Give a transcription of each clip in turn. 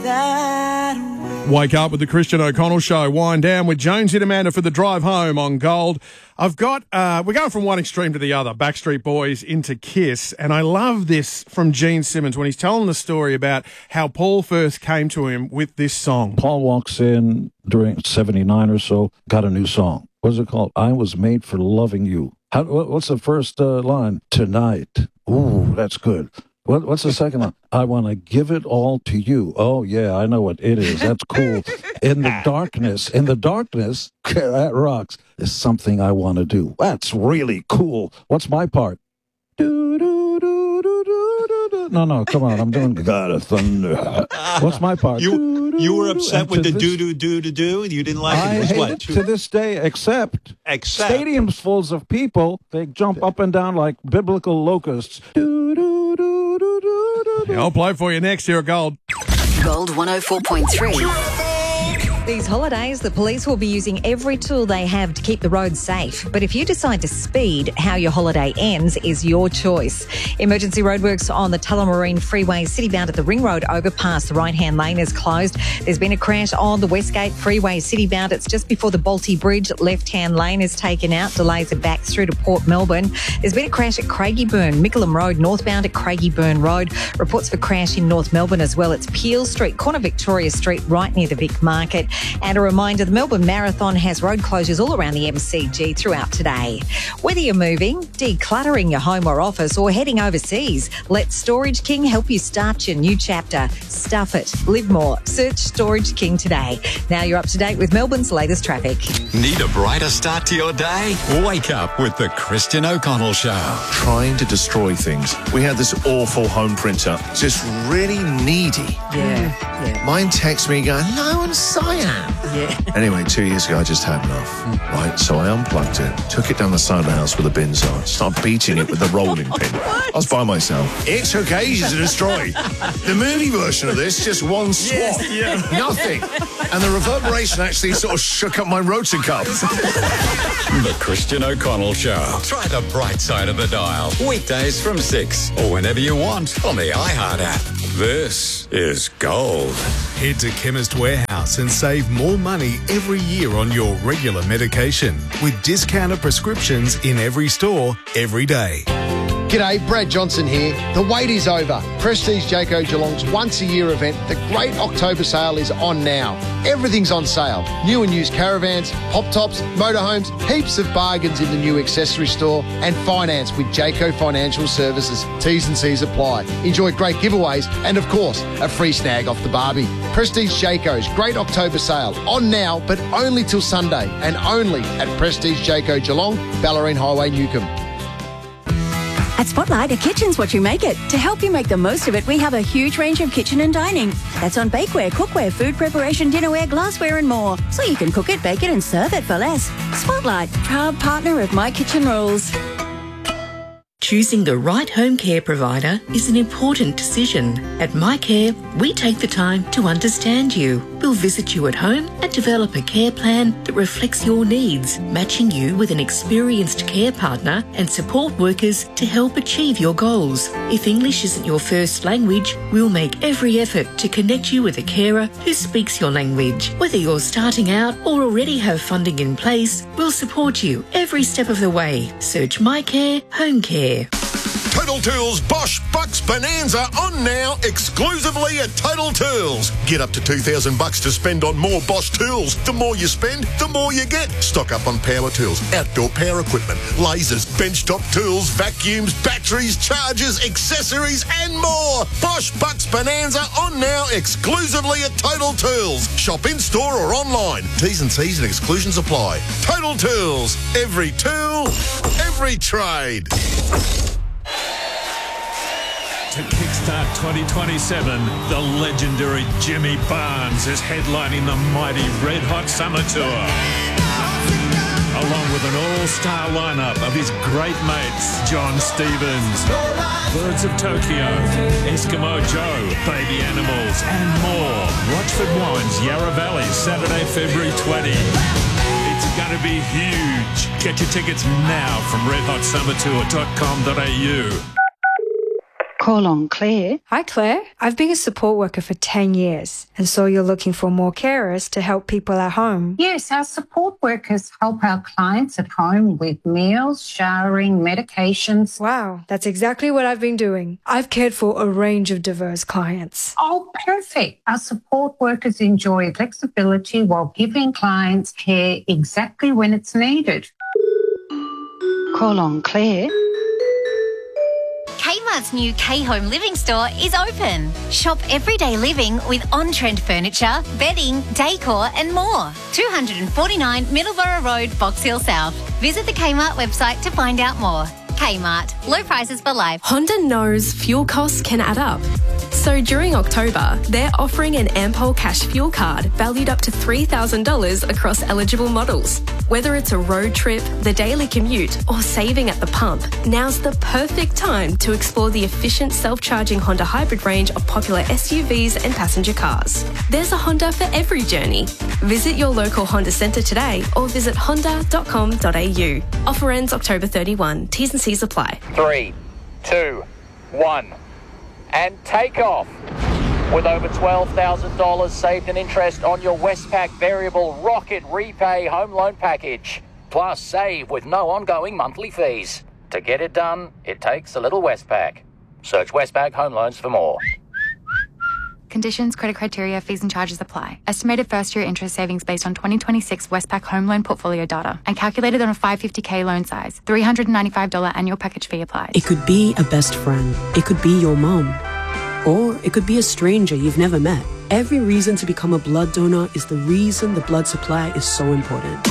Wake up with the Christian O'Connell Show. Wind down with Jonesy and Amanda for the drive home on Gold. I've got, we're going from one extreme to the other, Backstreet Boys into Kiss. And I love this from Gene Simmons when he's telling the story about how Paul first came to him with this song. Paul walks in during 79 or so, got a new song. What's it called? I Was Made for Loving You. What's the first line? Tonight. Ooh, that's good. What's the second one? I want to give it all to you. Oh, yeah, I know what it is. That's cool. In the darkness, that rocks. Is something I want to do. That's really cool. What's my part? Do, do, do, do, do, do, do. No, come on. I'm doing God of Thunder. What's my part? You were upset with the do. You didn't like it. I hate it to this day, except stadiums full of people. They jump up and down like biblical locusts. Do, do, do, do, do, do, do. I'll play for you next here at Gold. Gold 104.3. These holidays, the police will be using every tool they have to keep the roads safe. But if you decide to speed, how your holiday ends is your choice. Emergency roadworks on the Tullamarine Freeway, citybound at the Ring Road overpass. The right-hand lane is closed. There's been a crash on the Westgate Freeway, citybound. It's just before the Balti Bridge. Left-hand lane is taken out. Delays are back through to Port Melbourne. There's been a crash at Craigieburn, Mickleham Road, northbound at Craigieburn Road. Reports for crash in North Melbourne as well. It's Peel Street, corner Victoria Street, right near the Vic Market. And a reminder, the Melbourne Marathon has road closures all around the MCG throughout today. Whether you're moving, decluttering your home or office, or heading overseas, let Storage King help you start your new chapter. Stuff it. Live more. Search Storage King today. Now you're up to date with Melbourne's latest traffic. Need a brighter start to your day? Wake up with the Christian O'Connell Show. Trying to destroy things. We had this awful home printer, just really needy. Yeah. Mine texts me going, low and cyan. Yeah. Anyway, 2 years ago, I just had enough. Right, so I unplugged it, took it down the side of the house with a bin saw, started beating it with the rolling pin. I was by myself. It took ages to destroy. The movie version of this, just one swat. Nothing. And the reverberation actually sort of shook up my rotor cuff. The Christian O'Connell Show. Try the bright side of the dial. Weekdays from 6 or whenever you want on the iHeart app. This is Gold. Head to Chemist Warehouse and save more money every year on your regular medication with discounted prescriptions in every store, every day. G'day, Brad Johnson here. The wait is over. Prestige Jayco Geelong's once-a-year event, the Great October Sale, is on now. Everything's on sale. New and used caravans, pop-tops, motorhomes, heaps of bargains in the new accessory store, and finance with Jayco Financial Services. T's and C's apply. Enjoy great giveaways and, of course, a free snag off the Barbie. Prestige Jayco's Great October Sale, on now, but only till Sunday, and only at Prestige Jayco Geelong, Ballerine Highway, Newcomb. At Spotlight, a kitchen's what you make it. To help you make the most of it, we have a huge range of kitchen and dining. That's on bakeware, cookware, food preparation, dinnerware, glassware and more. So you can cook it, bake it and serve it for less. Spotlight, proud partner of My Kitchen Rules. Choosing the right home care provider is an important decision. At MyCare, we take the time to understand you. We'll visit you at home and develop a care plan that reflects your needs, matching you with an experienced care partner and support workers to help achieve your goals. If English isn't your first language, we'll make every effort to connect you with a carer who speaks your language. Whether you're starting out or already have funding in place, we'll support you every step of the way. Search MyCare Home Care. Total Tools Bosch Bucks Bonanza on now, exclusively at Total Tools. Get up to $2,000 to spend on more Bosch tools. The more you spend, the more you get. Stock up on power tools, outdoor power equipment, lasers, benchtop tools, vacuums, batteries, chargers, accessories and more. Bosch Bucks Bonanza on now, exclusively at Total Tools. Shop in store or online. T's and C's and exclusions apply. Total Tools. Every tool, every trade. To kickstart 2027, the legendary Jimmy Barnes is headlining the mighty Red Hot Summer Tour. Along with an all-star lineup of his great mates, John Stevens, Birds of Tokyo, Eskimo Joe, Baby Animals, and more. Rochford Wines, Yarra Valley, Saturday, February 20. It's going to be huge. Get your tickets now from redhotsummertour.com.au. Call on Claire. Hi, Claire. I've been a support worker for 10 years and saw you're looking for more carers to help people at home. Yes, our support workers help our clients at home with meals, showering, medications. Wow, that's exactly what I've been doing. I've cared for a range of diverse clients. Oh, perfect. Our support workers enjoy flexibility while giving clients care exactly when it's needed. Call on Claire. Kmart's new K-Home Living store is open. Shop everyday living with on-trend furniture, bedding, decor and more. 249 Middleborough Road, Box Hill South. Visit the Kmart website to find out more. Kmart. Low prices for life. Honda knows fuel costs can add up. So during October, they're offering an Ampol Cash fuel card valued up to $3,000 across eligible models. Whether it's a road trip, the daily commute, or saving at the pump, now's the perfect time to explore the efficient self-charging Honda hybrid range of popular SUVs and passenger cars. There's a Honda for every journey. Visit your local Honda centre today or visit honda.com.au. Offer ends October 31. T's and C's apply. 3, 2, 1. And take off. With over $12,000 saved in interest on your Westpac Variable Rocket Repay Home Loan Package. Plus save with no ongoing monthly fees. To get it done, it takes a little Westpac. Search Westpac Home Loans for more. Conditions, credit criteria, fees and charges apply. Estimated first-year interest savings based on 2026 Westpac home loan portfolio data and calculated on a $550K loan size. $395 annual package fee applies. It could be a best friend. It could be your mom. Or it could be a stranger you've never met. Every reason to become a blood donor is the reason the blood supply is so important.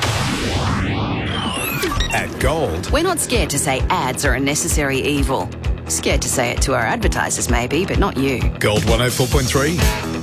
At Gold, We're not scared to say ads are a necessary evil. Scared to say it to our advertisers maybe, but not you. Gold 104.3.